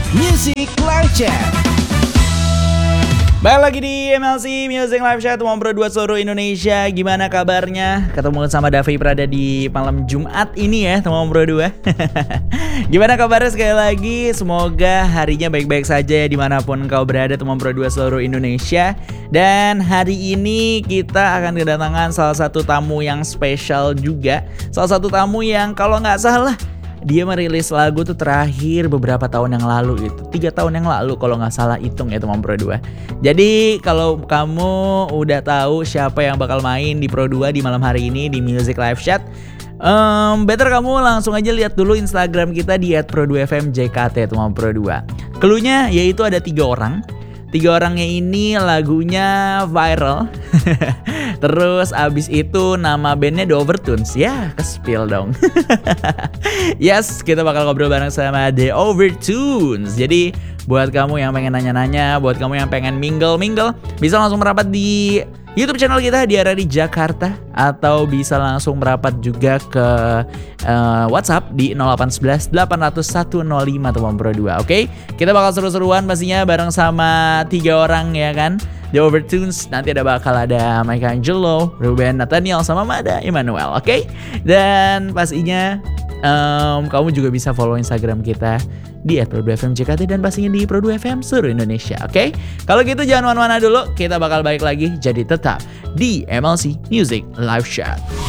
Music Live Chat. Balik lagi di MLC Music Live Chat Bro 2 seluruh Indonesia. Gimana kabarnya? Ketemu sama Davi Prada di malam Jumat ini ya, teman Bro 2. Gimana kabarnya sekali lagi? Semoga harinya baik-baik saja ya dimanapun kau berada, teman Bro 2 seluruh Indonesia. Dan hari ini kita akan kedatangan salah satu tamu yang spesial juga. Salah satu tamu yang kalau nggak salah dia merilis lagu tuh terakhir beberapa tahun yang lalu, itu 3 tahun yang lalu kalau nggak salah hitung ya teman Pro 2. Jadi kalau kamu udah tahu siapa yang bakal main di Pro 2 di malam hari ini di Music Live Chat, better kamu langsung aja lihat dulu Instagram kita di @pro2fmjkt teman Pro 2. Cluenya yaitu ada 3 orang. 3 orangnya ini lagunya viral. Terus abis itu nama bandnya The Overtones. Ya, ke-spill dong. Yes, kita bakal ngobrol bareng sama The Overtones. Jadi buat kamu yang pengen nanya-nanya, buat kamu yang pengen mingle-mingle, bisa langsung merapat di YouTube channel kita di Arari Jakarta, atau bisa langsung merapat juga ke WhatsApp di 0811 800 105 teman Pro 2. Oke? Kita bakal seru-seruan pastinya bareng sama 3 orang ya kan. The Overtones, nanti bakal ada Michelangelo, Ruben Nathaniel, sama Mada Emmanuel. Oke? Dan pastinya kamu juga bisa follow Instagram kita di @pro2fmjkt dan pastinya di Pro2fm seluruh Indonesia. Oke? Kalau gitu jangan mana-mana dulu, kita bakal balik lagi. Jadi tetap di MLC Music Live Chat.